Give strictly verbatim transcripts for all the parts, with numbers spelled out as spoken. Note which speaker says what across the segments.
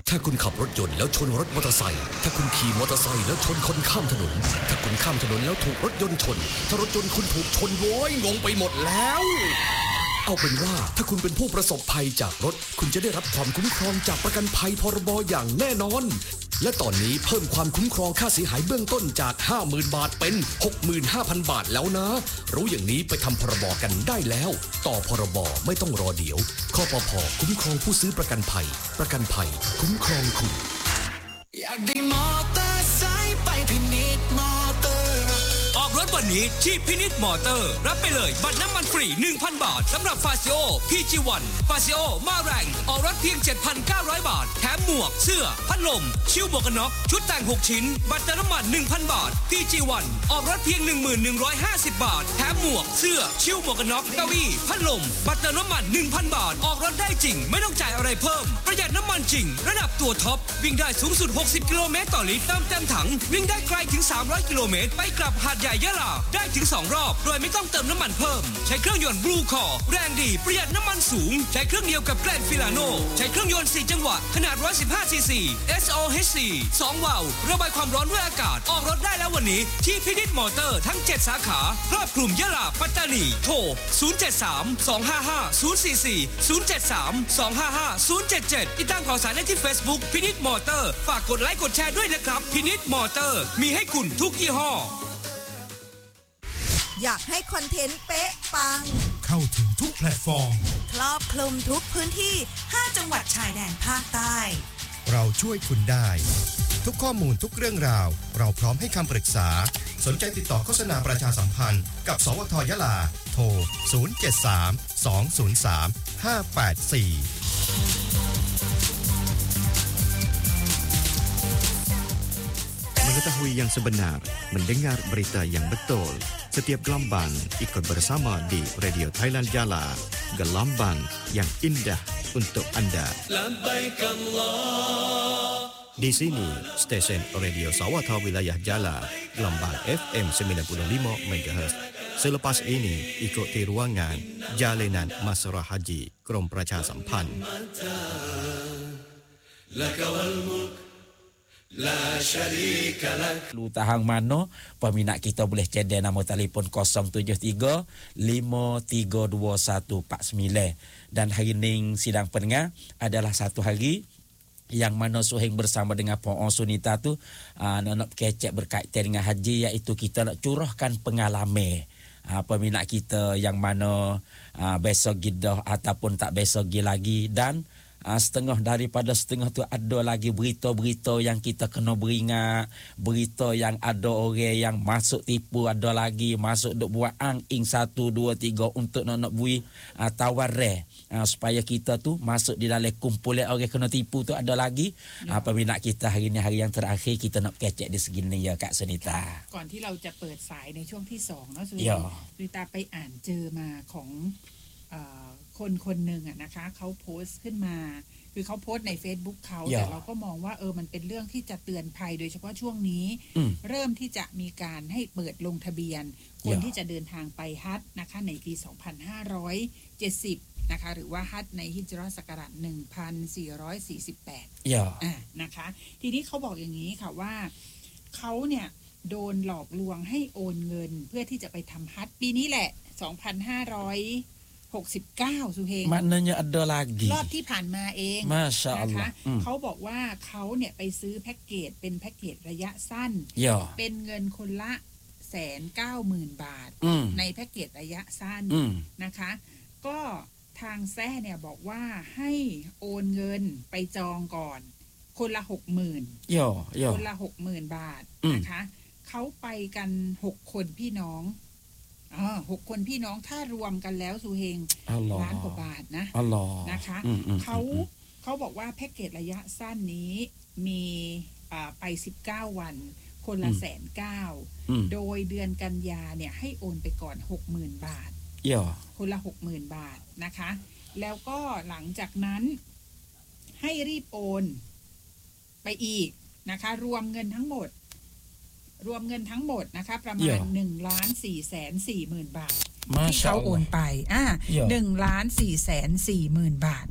Speaker 1: ถ้าคุณขับรถยนต์แล้วชนรถมอเตอร์ไซค์ถ้าคุณขี่มอเตอร์ไซค์แล้วชนคนข้ามถนนถ้าคุณข้ามถนนแล้วถูกรถยนต์ชนถ้ารถยนต์คุณถูกชนโว้ยงงไปหมดแล้วเอาเป็นว่าถ้าคุณเป็นผู้ประสบภัยจากรถคุณจะได้รับความคุ้มครองจากประกันภัยพรบอย่างแน่นอนและตอนนี้เพิ่มความคุ้มครองค่าเสียหายเบื้องต้นจาก ห้าหมื่น บาทเป็น หกหมื่นห้าพัน บาทแล้วนะรู้อย่างนี้ไปทำพรบกันได้แล้วต่อพรบไม่ต้องรอเดี๋ยวคปภ.คุ้มครองผู้ซื้อประกันภัยประกันภัยคุ้มครองคุณ
Speaker 2: อยากได้มอเตอร์ไซค์ไปพินิจมอเตอร์ออกรถวันนี้ที่พินิจมอเตอร์รับไปเลยบัตรน้ำมันฟรี หนึ่งพัน บาทสำหรับ Fazio พี จี วัน Fazio มาแรงออกรถเพียง เจ็ดพันเก้าร้อย บาทแถมหมวกเสื้อพัดลมชิลหมวกกันน็อกชุดแต่งหกชิ้นบัตรน้ำมัน หนึ่งพัน บาท พี จี วัน ออกรถเพียง หนึ่งพันหนึ่งร้อยห้าสิบ บาทแถมหมวกเสื้อชิลหมวกกันน็อกเก้าอี้พัดลมบัตรน้ำมัน หนึ่งพัน บาทออกรถได้จริงไม่ต้องจ่ายอะไรเพิ่มประหยัดน้ำมันจริงระดับตัวท็อปวิ่งได้สูงสุดหกสิบกิโลเมตรต่อลิตรเติมเต็มถังวิ่งได้ไกลถึงสามร้อยกิโลเมตรไปกลับหาดใหญ่ยะลาได้ถึงสองรอบโดยไม่ต้องเติมน้ำมันเพิ่มใช้เครื่องยนต์ Blue Core แรงดีประหยัดน้ำมันสูงใช้เครื่องเดียวกับ Grand Filano ใช้เครื่องยนต์สี่จังหวะขนาดหนึ่งร้อยสิบห้าซีซี เอส โอ เอช ซี สองวาล์วระบายความร้อนด้วยอากาศออกรถได้แล้ววันนี้ที่พินิจมอเตอร์ทั้งเจ็ดสาขาครอบคลุมยะลาปัตตานีโทรศูนย์ เจ็ด สาม สอง ห้า ห้า ศูนย์ สี่ สี่ ศูนย์ เจ็ด สาม สอง ห้า ห้า ศูนย์ เจ็ด เจ็ดติดตามข่าวสารได้ที่ Facebook พินิจมอเตอร์ฝากกดไลค์กดแชร์ด้วยนะครับพินิจมอเตอร์มีให้คุณทุกยี่ห้อ
Speaker 3: อยากให้คอนเทนต์เป๊ะปัง
Speaker 4: เข้าถึงทุกแพลตฟอร์ม
Speaker 3: ครอบคลุมทุกพื้นที่ห้าจังหวัดชายแดนภาคใต้
Speaker 4: เราช่วยคุณได้ทุกข้อมูลทุกเรื่องราวเราพร้อมให้คำปรึกษาสนใจติดต่อโฆษณาประชาสัมพันธ์กับสวท.ยะลาโทรศูนย์ เจ็ด สาม สอง ศูนย์ สาม ห้า แปด สี่
Speaker 5: Mengetahui yang sebenar, mendengar berita yang betul. Setiap gelombang ikut bersama di Radio Thailand Jala. Gelombang yang indah untuk anda. Di sini, stesen Radio Sawatha Wilayah Jala, gelombang F M sembilan puluh lima megahertz. Selepas ini, ikuti ruangan Jalinan Masrah Haji Krom Pracha Sampan.
Speaker 2: La syarika lak.
Speaker 6: Lu tahang mano peminat kita boleh cedek nama telefon kosong tujuh tiga lima tiga dua satu empat sembilan dan hari ini sidang pendengar adalah satu hari yang mana Suheng bersama dengan Puan Sunita tu uh, nak kecek berkaitan dengan haji iaitu kita nak curahkan pengalaman uh, peminat kita yang mana uh, besok gidah ataupun tak besok gi lagi dan Uh, setengah daripada setengah tu ada lagi berita-berita yang kita kena beringat, berita yang ada orang yang masuk tipu, ada lagi masuk duk buat ang-ing satu dua tiga untuk nak nak bui uh, tawaran uh, supaya kita tu masuk di dalam kumpulan orang kena tipu tu ada lagi ya. uh, peminat kita hari ni hari yang terakhir kita nak kecek di segini ya Kak Sunita
Speaker 7: ก่อนที่เราจะเปิดสายในช่วงที่สองเนาะสุริตาไปอ่านเจอมาของเอ่อคนคนหนึ่งอ่ะนะคะเขาโพสต์ขึ้นมาคือเขาโพสต์ใน Facebook เขาแต่เราก็มองว่าเออมันเป็นเรื่องที่จะเตือนภัยโดยเฉพาะช่วงนี้เริ่มที่จะมีการให้เปิดลงทะเบียนคนที่จะเดินทางไปฮัจญ์นะคะในปีสองพันห้าร้อยเจ็ดสิบนะคะหรือว่าฮัจญ์ในฮิจเราะห์ศักราชหนึ่งพันสี่ร้อยสี่สิบแปดอ่านะคะทีนี้เขาบอกอย่างนี้ค่ะว่าเขาเนี่ยโดนหลอกลวงให้โอนเงินเพื่อที่จะไปทำฮัจญ์ปีนี้แหละสองพันห้าร้อยหกสิบเก้าสุเฮง
Speaker 6: maknanya ada lagi
Speaker 7: รอบที่ผ่านมาเองนะคะเขาบอกว่าเขาเนี่ยไปซื้อแพ็กเกจเป็นแพ็กเกจระยะสั้นเป็นเงินคนละแสนเก้าหมื่นบาทในแพ็กเกจระยะสั้นนะคะก็ทางแซ่เนี่ยบอกว่าให้โอนเงินไปจองก่อนคนละหกหมื่นคนละหกหมื่นบาทนะคะเขาไปกันหกคนพี่น้องอ๋อหกคนพี่น้องถ้ารวมกันแล้วสุเฮงล้านกว่าบาทนะนะคะเขาเขาบอกว่าแพ็กเกจระยะสั้นนี้มีอ่าไปสิบเก้าวันคนละแสนเก้าโดยเดือนกันยาเนี่ยให้โอนไปก่อน หกหมื่น บาทคนละ หกหมื่น บาทนะคะแล้วก็หลังจากนั้นให้รีบโอนไปอีกนะคะรวมเงินทั้งหมดรวมเงินทั้งหมดนะคะประมาณ หนึ่งล้านสี่แสนสี่หมื่น บาทที่เขาโอนไปอ่า หนึ่งล้านสี่แสนสี่หมื่น บาท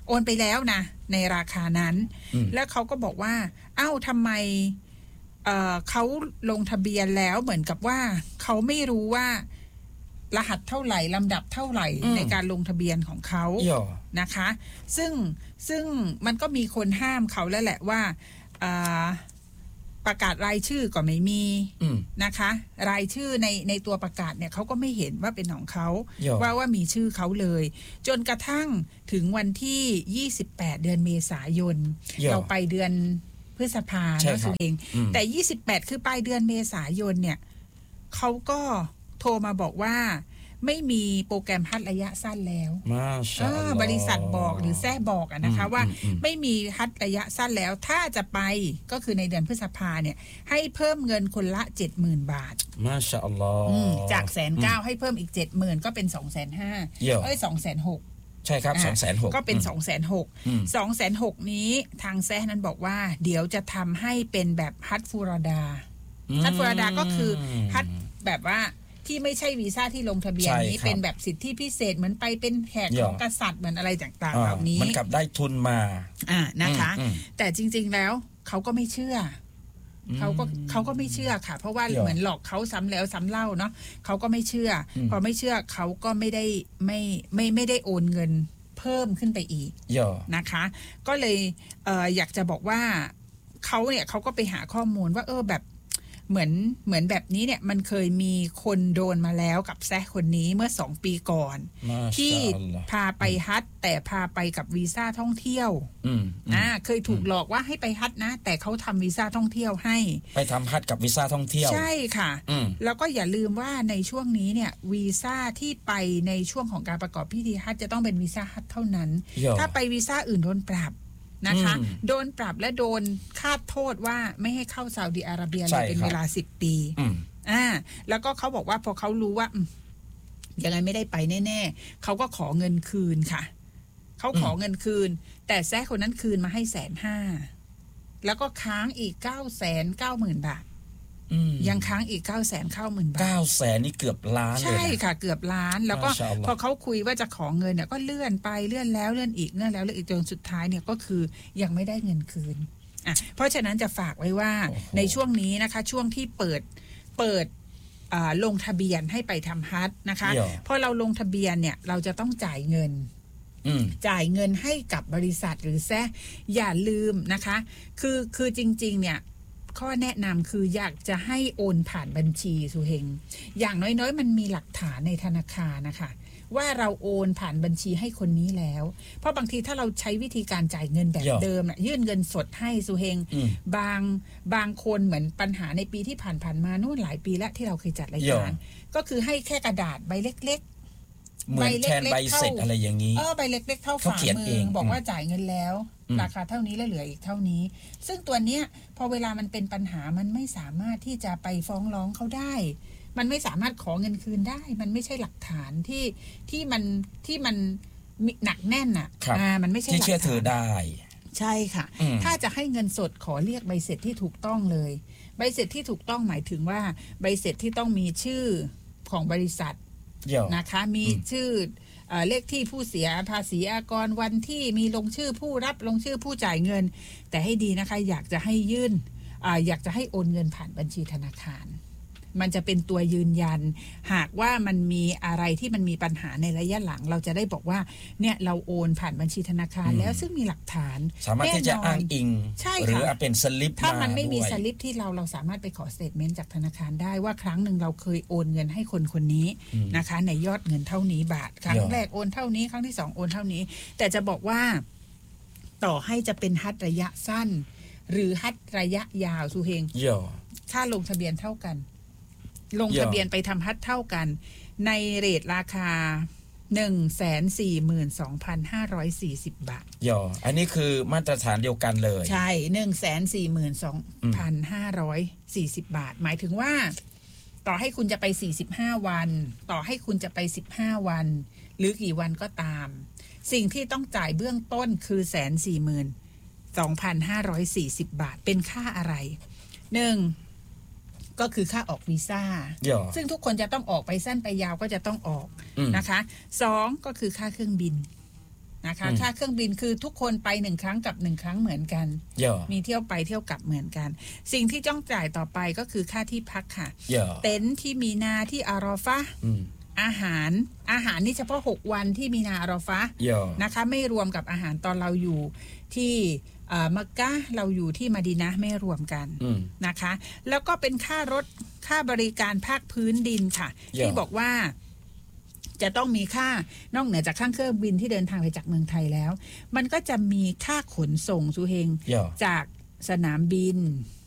Speaker 7: โอนไปแล้วนะในราคานั้นแล้วเขาก็บอกว่าเอ้าทำไมเอ่อเขาลงทะเบียนแล้วเหมือนกับว่าเขาไม่รู้ว่ารหัสเท่าไหร่ลำดับเท่าไหร่ในการลงทะเบียนของเขานะคะซึ่งซึ่งมันก็มีคนห้ามเขาแล้วแหละว่าประกาศรายชื่อก็ไม่มีนะคะรายชื่อในในตัวประกาศเนี่ยเขาก็ไม่เห็นว่าเป็นของเขาว่าว่ามีชื่อเขาเลยจนกระทั่งถึงวันที่ยี่สิบแปดเดือนเมษายนเราไปเดือนพฤษภาแล้วสุเองแต่ยี่สิบแปดคือปลายเดือนเมษายนเนี่ยเขาก็โทรมาบอกว่าไม่มีโปรแกรมฮัทระยะสั้นแล้วบริษัทบอกหรือแท้บอกอะนะคะว่าไม่มีฮัทระยะสั้นแล้วถ้าจะไปก็คือในเดือนพฤษภาเนี่ยให้เพิ่มเงินคนละ เจ็ดหมื่น บาท
Speaker 6: มาชาอัลลอฮ์
Speaker 7: จากแสนเก้าให้เพิ่มอีก เจ็ดหมื่น ก็เป็น สองแสนห้า เอ้ย สองแสนหก
Speaker 6: ใช่ครับ สองแสนหก
Speaker 7: ก็เป็น สองแสนหก สองแสนหก นี้ทางแท้นั้นบอกว่าเดี๋ยวจะทำให้เป็นแบบฮัทฟูรดาฮัทฟูรดาก็คือฮัทแบบว่าที่ไม่ใช่วีซ่าที่ลงทะเบียนนี้เป็นแบบสิทธิพิเศษเหมือนไปเป็นแขกของกษัตริย์เหมือนอะไรต่างๆเหล่านี้
Speaker 6: มันกลับได้ทุนมา
Speaker 7: อ่านะคะแต่จริงๆแล้วเขาก็ไม่เชื่อเขาก็เขาก็ไม่เชื่อค่ะเพราะว่าเหมือนหลอกเขาซ้ำแล้วซ้ำเล่าเนาะเขาก็ไม่เชื่อพอไม่เชื่อเขาก็ไม่ได้ไม่ไม่ไม่ได้โอนเงินเพิ่มขึ้นไปอีกนะคะก็เลยเอ่ออยากจะบอกว่าเขาเนี่ยเขาก็ไปหาข้อมูลว่าเออแบบเหมือนเหมือนแบบนี้เนี่ยมันเคยมีคนโดนมาแล้วกับแซะคนนี้เมื่อสองปีก่อนที่พาไปฮัทแต่พาไปกับวีซ่าท่องเที่ยวอ่าเคยถูกหลอกว่าให้ไปฮัทนะแต่เขาทำวีซ่าท่องเที่ยวให้
Speaker 6: ไปทำฮัทกับวีซ่าท่องเที่ยว
Speaker 7: ใช่ค่ะแล้วก็อย่าลืมว่าในช่วงนี้เนี่ยวีซ่าที่ไปในช่วงของการประกอบพิธีฮัทจะต้องเป็นวีซ่าฮัทเท่านั้นถ้าไปวีซ่าอื่นโดนปรับนะคะโดนปรับและโดนคาดโทษว่าไม่ให้เข้าซาอุดิอาระเบียเลยเป็นเวลาสิบปีอ่าแล้วก็เขาบอกว่าพอเขารู้ว่ายังไงไม่ได้ไปแน่ๆเขาก็ขอเงินคืนค่ะเขาขอเงินคืนแต่แซะคนนั้นคืนมาให้แสนห้าแล้วก็ค้างอีกเก้าแสนเก้าหมื่นบาทยังค้างอีกเก้าแสนเก้าหมื่นบาท
Speaker 6: เก้าแสนนี่เกือบล้านเลย
Speaker 7: ใช่ค่ะเกือบล้านแล้วก็พอเขาคุยว่าจะขอเงินเนี่ยก็เลื่อนไปเลื่อนแล้วเลื่อนอีกเลื่อนแล้วเลื่อนอีกจนสุดท้ายเนี่ยก็คือยังไม่ได้เงินคืนอ่ะเพราะฉะนั้นจะฝากไว้ว่าในช่วงนี้นะคะช่วงที่เปิดเปิดลงทะเบียนให้ไปทำฮัทนะคะพอเราลงทะเบียนเนี่ยเราจะต้องจ่ายเงินจ่ายเงินให้กับบริษัทหรือแซะอย่าลืมนะคะคือคือจริงๆเนี่ยข้อแนะนำคืออยากจะให้โอนผ่านบัญชีสุเฮงอย่างน้อยๆมันมีหลักฐานในธนาคารนะคะว่าเราโอนผ่านบัญชีให้คนนี้แล้วเพราะบางทีถ้าเราใช้วิธีการจ่ายเงินแบบเดิมนะยื่นเงินสดให้สุเฮงบางบางคนเหมือนปัญหาในปีที่ผ่านๆมานู่นหลายปีแล้วที่เราเคยจัดรายการก็คือให้แค่กระดาษใบเล็กๆ
Speaker 6: เหมือนแทนใบเสร็จอะไรอย่างนี้
Speaker 7: เออใบเล็กๆเท่าฝ่ามือบอกว่าจ่ายเงินแล้วราคาเท่านี้แล้วเหลืออีกเท่านี้ซึ่งตัวเนี้ยพอเวลามันเป็นปัญหามันไม่สามารถที่จะไปฟ้องร้องเขาได้มันไม่สามารถขอเงินคืนได้มันไม่ใช่หลักฐานที่ที่มันที่มันหนักแน่นอ่ะอ่ามันไม่ใช่
Speaker 6: ที่เชื่อถือได้
Speaker 7: ใช่ค่ะถ้าจะให้เงินสดขอเรียกใบเสร็จที่ถูกต้องเลยใบเสร็จที่ถูกต้องหมายถึงว่าใบเสร็จที่ต้องมีชื่อของบริษัทนะคะมีชื่อเลขที่ผู้เสียภาษีอากรวันที่มีลงชื่อผู้รับลงชื่อผู้จ่ายเงินแต่ให้ดีนะคะอยากจะให้ยื่น อ, อยากจะให้โอนเงินผ่านบัญชีธนาคารมันจะเป็นตัวยืนยันหากว่ามันมีอะไรที่มันมีปัญหาในระยะหลังเราจะได้บอกว่าเนี่ยเราโอนผ่านบัญชีธนาคารแล้วซึ่งมีหลักฐาน
Speaker 6: สามารถที่จะอ้างอิงหรือเป็นสลิป
Speaker 7: ถ้ามันไม่มีสลิปที่เราเราสามารถไปขอสเตทเมนต์จากธนาคารได้ว่าครั้งหนึ่งเราเคยโอนเงินให้คนคนนี้นะคะในยอดเงินเท่านี้บาทครั้งแรกโอนเท่านี้ครั้งที่สองโอนเท่านี้แต่จะบอกว่าต่อให้จะเป็นฮัทระยะสั้นหรือฮัทระยะยาวสุเฮงค่าลงทะเบียนเท่ากันลงทะเบียนไปทำฮัทเท่ากันในเรทราคา หนึ่งแสนสี่หมื่นสองพันห้าร้อยสี่สิบ บาท
Speaker 6: ย่ออันนี้คือมาตรฐานเดียวกันเลย
Speaker 7: ใช่ หนึ่งแสนสี่หมื่นสองพันห้าร้อยสี่สิบ บาทหมายถึงว่าต่อให้คุณจะไปสี่สิบห้าวันต่อให้คุณจะไปสิบห้าวันหรือกี่วันก็ตามสิ่งที่ต้องจ่ายเบื้องต้นคือ หนึ่งแสนสี่หมื่นสองพันห้าร้อยสี่สิบ บาทเป็นค่าอะไรหนึ่งก็คือค่าออกวีซ่าซึ่งทุกคนจะต้องออกไปสั้นไปยาวก็จะต้องออกนะคะสองก็คือค่าเครื่องบินนะคะค่าเครื่องบินคือทุกคนไปหนึ่งครั้งกับหนึ่งครั้งเหมือนกันมีเที่ยวไปเที่ยวกลับเหมือนกันสิ่งที่ต้องจ่ายต่อไปก็คือค่าที่พักค่ะเต็นท์ที่มีนาที่อารอฟะอาหารอาหารนี่เฉพาะหกวันที่มีนาอารอฟะนะคะไม่รวมกับอาหารตอนเราอยู่ที่มักกะห์เราอยู่ที่มะดีนะห์ไม่รวมกันนะคะแล้วก็เป็นค่ารถค่าบริการภาคพื้นดินค่ะที่บอกว่าจะต้องมีค่านอกเหนือจากค่าเครื่องบินที่เดินทางไปจากเมืองไทยแล้วมันก็จะมีค่าขนส่งสุเฮงจากสนามบิน